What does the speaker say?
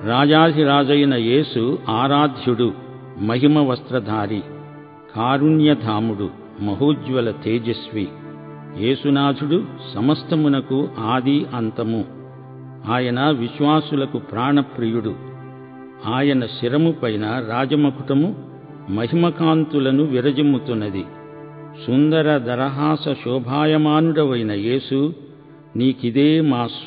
రాజాధిరాజైన యేసు ఆరాధ్యుడు, మహిమ వస్త్రధారి, కారుణ్యధాముడు, మహోజ్వల తేజస్వి. యేసునాథుడు సమస్తమునకు ఆది అంతము. ఆయన విశ్వాసులకు ప్రాణప్రియుడు. ఆయన శిరము పైన రాజమకుటము మహిమకాంతులను విరజిమ్ముతున్నది. సుందర దరహాస శోభాయమానుడవైన యేసు, నీకిదే మా